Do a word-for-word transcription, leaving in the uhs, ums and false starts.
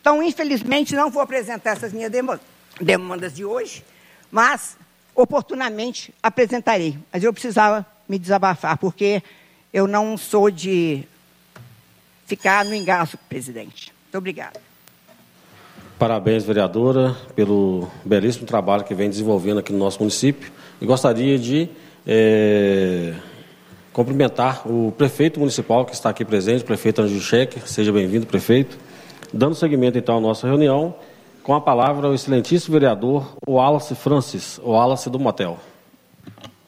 Então, infelizmente, não vou apresentar essas minhas demandas de hoje, mas, oportunamente, apresentarei. Mas eu precisava me desabafar, porque eu não sou de ficar no engaço, presidente. Muito obrigada. Parabéns, vereadora, pelo belíssimo trabalho que vem desenvolvendo aqui no nosso município. E gostaria de é, cumprimentar o prefeito municipal que está aqui presente, o prefeito Ângelo Schecker. Seja bem-vindo, prefeito. Dando seguimento, então, à nossa reunião, com a palavra o excelentíssimo vereador Wallace Francis, o Wallace do Motel.